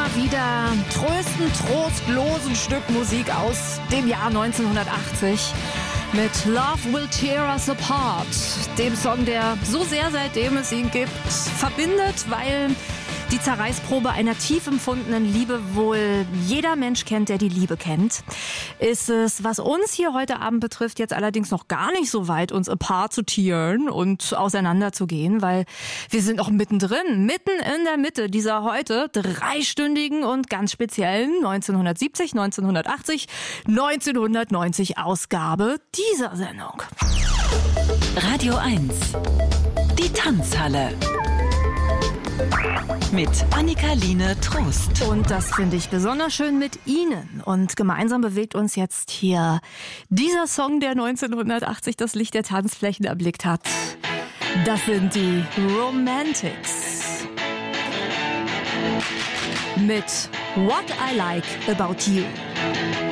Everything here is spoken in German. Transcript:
wieder trostlosen Stück Musik aus dem Jahr 1980 mit Love Will Tear Us Apart, dem Song, der so sehr, seitdem es ihn gibt, verbindet, weil die Zerreißprobe einer tief empfundenen Liebe wohl jeder Mensch kennt, der die Liebe kennt. Ist es, was uns hier heute Abend betrifft, jetzt allerdings noch gar nicht so weit, uns apart zu tearen und auseinanderzugehen, weil wir sind noch mittendrin, mitten in der Mitte dieser heute dreistündigen und ganz speziellen 1970, 1980, 1990 Ausgabe dieser Sendung. Radio 1, die Tanzhalle. Mit Annika-Line Trost. Und das finde ich besonders schön mit Ihnen. Und gemeinsam bewegt uns jetzt hier dieser Song, der 1980 das Licht der Tanzflächen erblickt hat. Das sind die Romantics. Mit What I Like About You.